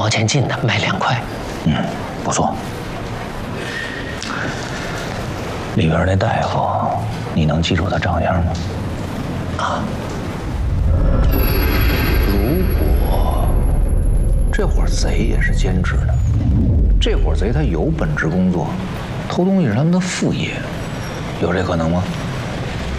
钱进的，卖2块。 不错。里边那大夫，你能记住他长相吗？ 啊， 如果这伙贼也是兼职的，这伙贼他有本职工作，偷东西是他们的副业，有这可能吗？